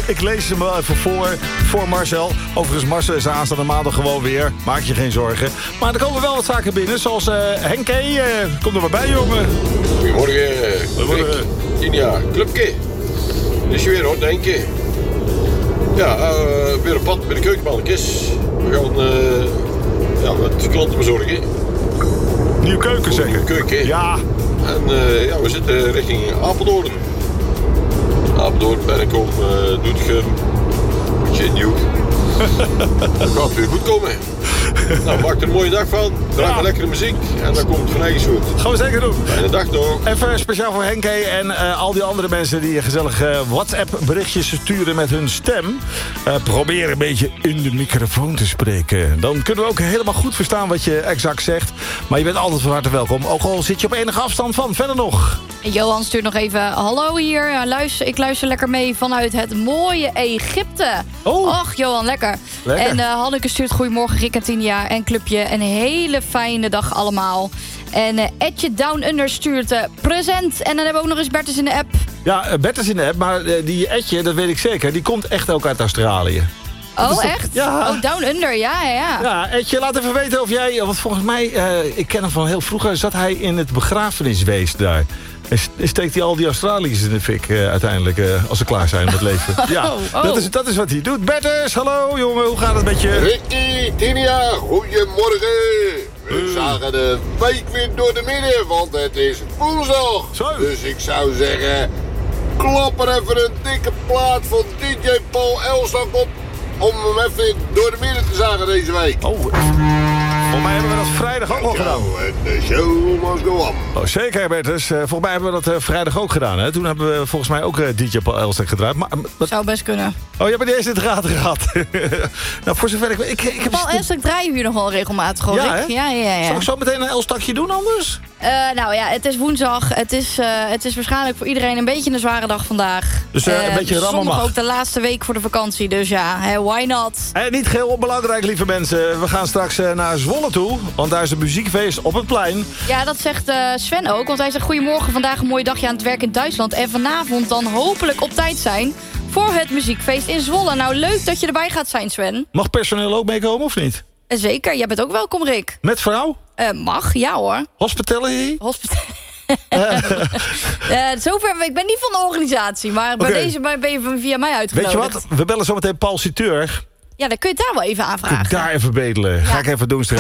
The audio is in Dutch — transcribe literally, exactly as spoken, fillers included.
Ik lees hem wel even voor, voor Marcel. Overigens, Marcel is aanstaande maandag gewoon weer. Maak je geen zorgen. Maar er komen wel wat zaken binnen, zoals uh, Henk. Uh, kom er maar bij, jongen. Goedemorgen. Goedemorgen. Tien jaar, clubje. Is je weer hoor, denk je. Ja, uh, weer op pad met de keukenmannetjes. We gaan uh, ja, met klanten bezorgen. Nieuwe keuken, zeg ik. Keuken. Ja. En uh, ja, we zitten richting Apeldoorn. Apeldoorn, Bennekom, uh, Doetinchem. Beetje nieuw. Dat gaat weer goed komen. Nou, maak er een mooie dag van. Draai maar lekkere muziek. En dan komt het van eigen goed. Gaan we zeker doen. Fijne dag nog. Even speciaal voor Henk en uh, al die andere mensen die gezellig uh, WhatsApp-berichtjes sturen met hun stem. Uh, probeer een beetje in de microfoon te spreken. Dan kunnen we ook helemaal goed verstaan wat je exact zegt. Maar je bent altijd van harte welkom. Ook al zit je op enige afstand van. Verder nog. Johan stuurt nog even, hallo hier. Ja, luister, ik luister lekker mee vanuit het mooie Egypte. Oh. Och, Johan, lekker. lekker. En uh, Hanneke stuurt goedemorgen, Rick en Tinia en clubje. Een hele fijne dag allemaal. En uh, Edje Down Under stuurt uh, present. En dan hebben we ook nog eens Bertus in de app. Ja, uh, Bert is in de app, maar uh, die Edje, dat weet ik zeker, die komt echt ook uit Australië. Oh, toch, echt? Ja. Oh, Down Under, ja, ja, ja. Ja, Edje, laat even weten of jij... Want volgens mij, uh, ik ken hem van heel vroeger... zat hij in het begrafenisweest daar. En steekt hij al die Australiërs in de fik uh, uiteindelijk... Uh, als ze klaar zijn met het leven. Ja, oh. dat, is, dat is wat hij doet. Bertus, hallo jongen, hoe gaat het met je? Ricky, Tinia, goedemorgen. We uh. zagen de week weer door de midden, want het is woensdag. Zo. Dus ik zou zeggen... klap er even een dikke plaat van D J Paul Elstak op... om hem even door de midden te zagen deze week. Oh, volgens mij hebben we dat vrijdag ook al gedaan. De show must go on. Oh, zeker, Bertus. Uh, volgens mij hebben we dat uh, vrijdag ook gedaan. Hè? Toen hebben we volgens mij ook uh, D J Paul Elstak gedraaid. Maar, uh, dat... Zou best kunnen. Oh, je hebt die eerste in de gaten gehad. Nou, voor zover ik weet... Ik, ik heb Paul Elstak draaien we hier nog wel regelmatig, hoor. Ja, ja, ja, ja, ja. Zal ik zo meteen een Elstakje doen anders? Uh, nou ja, het is woensdag. Het is, uh, het is waarschijnlijk voor iedereen een beetje een zware dag vandaag. Dus uh, een uh, beetje rammen mag. Zondag ook de laatste week voor de vakantie. Dus ja, hey, why not? En niet geheel onbelangrijk, lieve mensen. We gaan straks uh, naar Zwolle toe. Want daar is een muziekfeest op het plein. Ja, dat zegt uh, Sven ook. Want hij zegt, goedemorgen, vandaag een mooie dagje aan het werk in Duitsland. En vanavond dan hopelijk op tijd zijn voor het muziekfeest in Zwolle. Nou, leuk dat je erbij gaat zijn, Sven. Mag personeel ook meekomen of niet? Uh, zeker, jij bent ook welkom, Rick. Met vrouw? Uh, mag, ja hoor. Hospitality? Hospital. uh, zover, ik ben niet van de organisatie, maar bij okay. deze ben je via mij uitgenodigd. Weet je wat? We bellen zometeen Paul Citeur. Ja, dan kun je het daar wel even aanvragen. Daar even bedelen. Ja. Ga ik even doen.